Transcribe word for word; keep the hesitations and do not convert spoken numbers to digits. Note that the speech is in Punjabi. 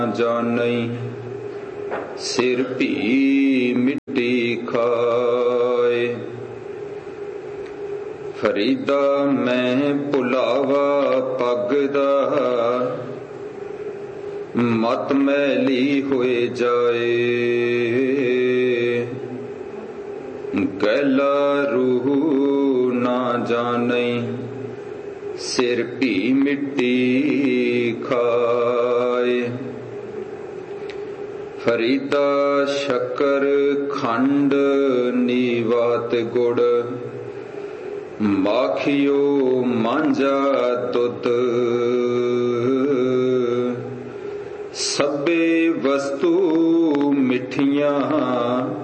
ਜਾਣਈ ਸਿਰ ਭੀ ਮਿੱਟੀ ਖਾਏ। ਫਰੀਦਾ ਮੈਂ ਭੁਲਾਵਾ ਪੱਗ ਦਾ ਮਤ ਮੈਲੀ ਹੋਏ ਜਾਏ। ਗੈਲਾ ਰੂਹ ਨਾ ਜਾਣਈ ਸਿਰ ਭੀ ਮਿੱਟੀ ਖਾਏ। ਫਰੀਦਾ ਸ਼ੱਕਰ ਖੰਡ ਨੀਵਾਤ ਗੁੜ ਮਾਖਿਓ ਮਾਂਝਾ ਦੁੱਧ। ਸਭੇ ਵਸਤੂ ਮਿੱਠੀਆਂ